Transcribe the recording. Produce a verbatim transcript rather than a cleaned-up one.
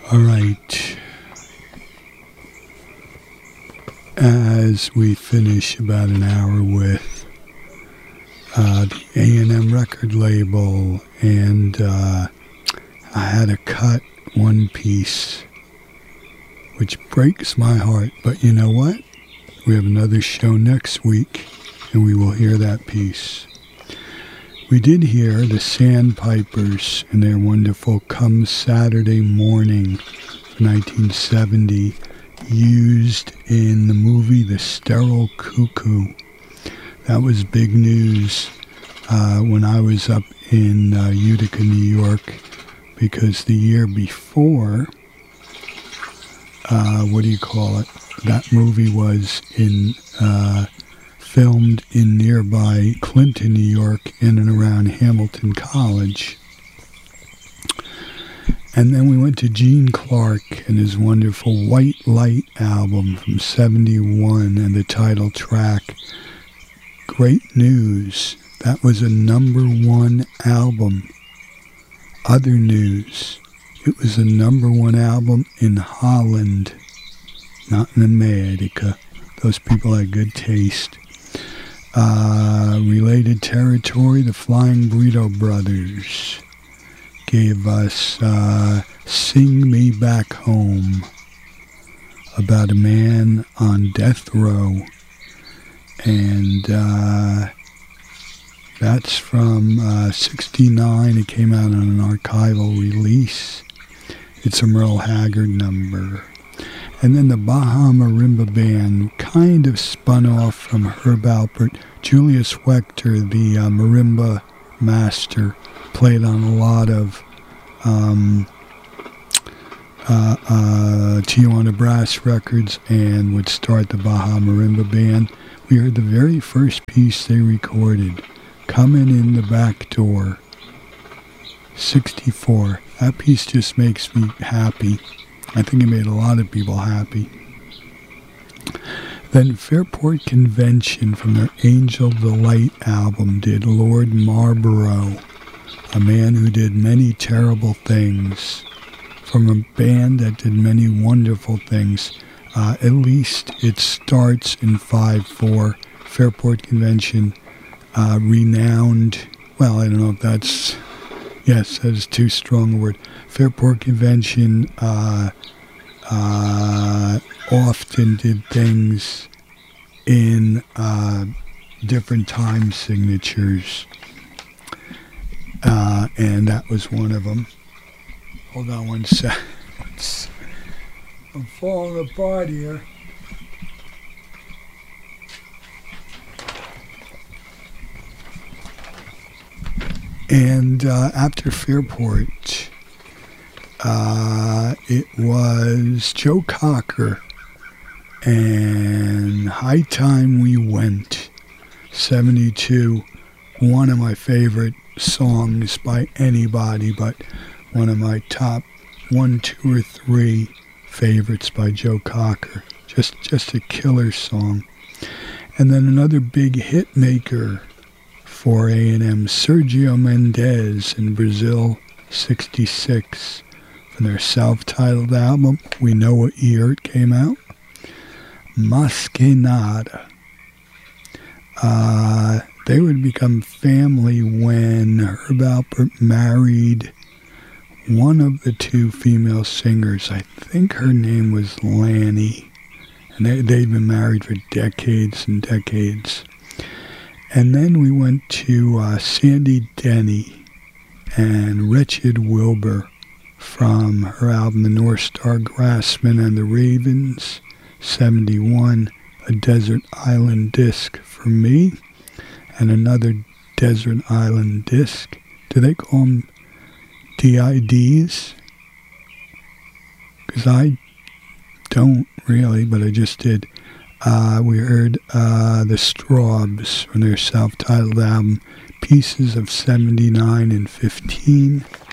All right. As we finish about an hour with uh, the A and M record label, and uh, I had to cut one piece, which breaks my heart. But you know what? We have another show next week, and we will hear that piece. We did hear the Sandpipers and their wonderful Come Saturday Morning from nineteen seventy, used in the movie The Sterile Cuckoo. That was big news uh, when I was up in uh, Utica, New York, because the year before, uh, what do you call it? That movie was in uh, filmed in nearby Clinton, New York, in and around Hamilton College. And then we went to Gene Clark and his wonderful White Light album from seventy-one, and the title track, Great News. That was a number one album. Other news, it was a number one album in Holland, not in America. Those people had good taste. Uh, related territory, the Flying Burrito Brothers gave us uh, Sing Me Back Home, about a man on death row. And uh, that's from uh, sixty-nine. It came out on an archival release. It's a Merle Haggard number. And then the Baja Marimba Band kind of spun off from Herb Alpert. Julius Wechter, the uh, marimba master, played on a lot of um, uh, uh, Tijuana Brass records and would start the Baja Marimba Band. We heard the very first piece they recorded, Coming in the Back Door, sixty-four. That piece just makes me happy. I think it made a lot of people happy. Then Fairport Convention from their Angel Delight album did Lord Marlborough, a man who did many terrible things, from a band that did many wonderful things. Uh, at least it starts in five four. Fairport Convention, uh, renowned, well, I don't know if that's, yes, that is too strong a word. Fairport Convention uh, uh, often did things in uh, different time signatures, uh, and that was one of them. Hold on one sec. I'm falling apart here. And uh, after Fairport, uh, it was Joe Cocker and High Time We Went, seventy-two. One of my favorite songs by anybody, but one of my top one, two, or three favorites by Joe Cocker. Just, just a killer song. And then another big hit maker for A and M, Sergio Mendes in Brazil, sixty-six, from their self-titled album. We know what year it came out. Mas Que Nada. Uh, they would become family when Herb Alpert married one of the two female singers. I think her name was Lanny, and they, they'd been married for decades and decades. And then we went to uh, Sandy Denny and Wretched Wilbur from her album The North Star Grassmen and the Ravens, seventy-one, A Desert Island Disc for me, and another Desert Island Disc. Do they call them D I Ds? Because I don't really, but I just did. Uh, we heard uh, the Strawbs from their self-titled album, Pieces of seventy-nine and fifteen.